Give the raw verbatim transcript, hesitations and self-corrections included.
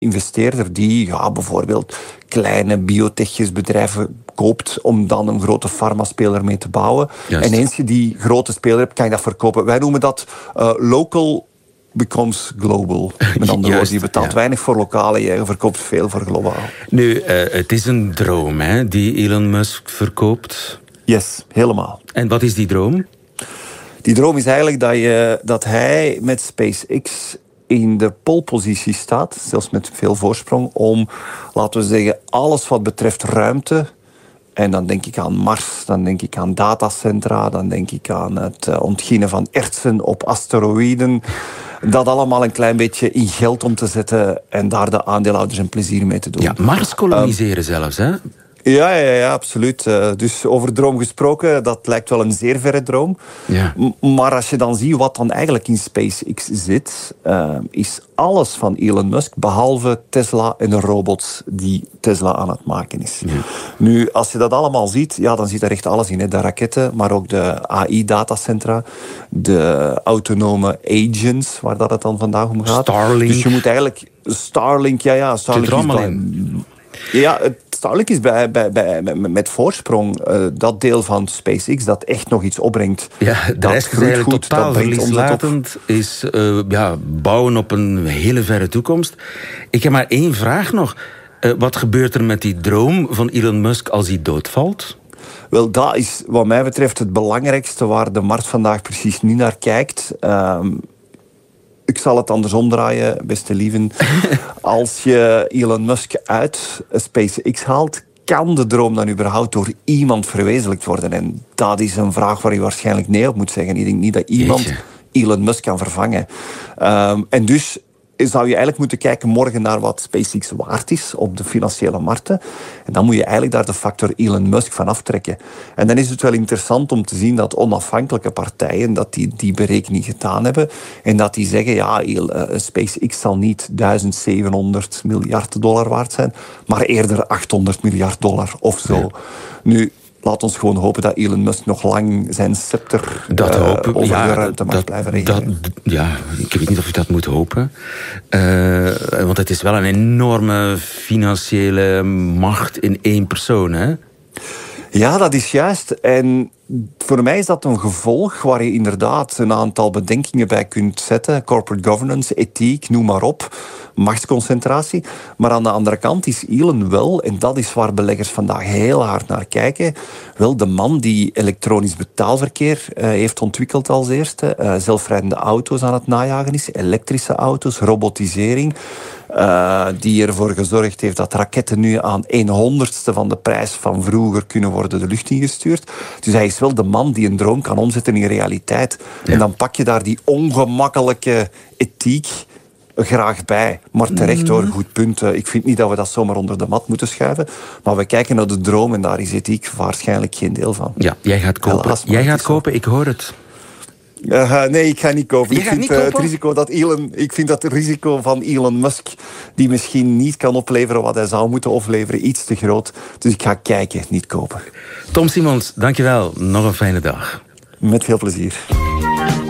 investeerder die ja, bijvoorbeeld kleine biotechjesbedrijven koopt om dan een grote farmaspeler mee te bouwen. Juist. En eens je die grote speler hebt, kan je dat verkopen. Wij noemen dat uh, local becomes global. Met andere woorden, je betaalt ja. weinig voor lokaal en je verkoopt veel voor globaal. Nu, uh, het is een droom hè, die Elon Musk verkoopt. Yes, helemaal. En wat is die droom? Die droom is eigenlijk dat, je, dat hij met SpaceX in de polepositie staat, zelfs met veel voorsprong, om, laten we zeggen, alles wat betreft ruimte, en dan denk ik aan Mars, dan denk ik aan datacentra, dan denk ik aan het ontginnen van ertsen op asteroïden, dat allemaal een klein beetje in geld om te zetten en daar de aandeelhouders een plezier mee te doen. Ja, Mars koloniseren um, zelfs, hè? Ja, ja, ja, absoluut. Uh, dus over droom gesproken, dat lijkt wel een zeer verre droom. Ja. M- maar als je dan ziet wat dan eigenlijk in SpaceX zit, uh, is alles van Elon Musk, behalve Tesla en de robots die Tesla aan het maken is. Ja. Nu, als je dat allemaal ziet, ja, dan zit er echt alles in. Hè. De raketten, maar ook de A I-datacentra, de autonome agents, waar dat het dan vandaag om gaat. Starlink. Dus je moet eigenlijk... Starlink, ja, ja. Starlink zit er allemaal is in. Ja, het Starlink is bij, bij, bij, met voorsprong uh, dat deel van SpaceX dat echt nog iets opbrengt. Ja, de dat rest is eigenlijk goed, totaal verlieslatend. Is uh, ja, bouwen op een hele verre toekomst. Ik heb maar één vraag nog. Uh, wat gebeurt er met die droom van Elon Musk als hij doodvalt? Wel, dat is wat mij betreft het belangrijkste waar de markt vandaag precies niet naar kijkt. Uh, Ik zal het andersom draaien, beste lieven. Als je Elon Musk uit SpaceX haalt, kan de droom dan überhaupt door iemand verwezenlijkt worden? En dat is een vraag waar je waarschijnlijk nee op moet zeggen. Ik denk niet dat iemand Jeetje. Elon Musk kan vervangen. Um, en dus zou je eigenlijk moeten kijken morgen naar wat SpaceX waard is op de financiële markten. En dan moet je eigenlijk daar de factor Elon Musk van aftrekken. En dan is het wel interessant om te zien dat onafhankelijke partijen dat die, die berekening gedaan hebben en dat die zeggen, ja, SpaceX zal niet duizendzevenhonderd miljard dollar waard zijn, maar eerder achthonderd miljard dollar of zo. Ja. Nu, laat ons gewoon hopen dat Elon Musk nog lang zijn scepter dat uh, hopen. over ja, de ruimte mag dat, blijven regelen. Dat, ja, ik weet niet of je dat moet hopen. Uh, want het is wel een enorme financiële macht in één persoon, hè? Ja, dat is juist. En voor mij is dat een gevolg waar je inderdaad een aantal bedenkingen bij kunt zetten. Corporate governance, ethiek, noem maar op. Machtsconcentratie. Maar aan de andere kant is Elon wel, en dat is waar beleggers vandaag heel hard naar kijken, wel de man die elektronisch betaalverkeer uh, heeft ontwikkeld als eerste. Uh, zelfrijdende auto's aan het najagen is. Elektrische auto's, robotisering. Uh, die ervoor gezorgd heeft dat raketten nu aan een honderdste van de prijs van vroeger kunnen worden de lucht ingestuurd. Dus hij is wel de man die een droom kan omzetten in realiteit. Ja. En dan pak je daar die ongemakkelijke ethiek graag bij. Maar terecht hoor, goed punt. Ik vind niet dat we dat zomaar onder de mat moeten schuiven. Maar we kijken naar de droom en daar is ethiek waarschijnlijk geen deel van. Ja, jij gaat kopen. Helaas, jij gaat kopen, ik hoor het. Uh, nee, ik ga niet kopen. Je ik vind uh, het risico dat Elon, ik vind dat het risico van Elon Musk, die misschien niet kan opleveren wat hij zou moeten opleveren, iets te groot. Dus ik ga kijken, niet kopen. Tom Simons, dankjewel. Nog een fijne dag. Met veel plezier.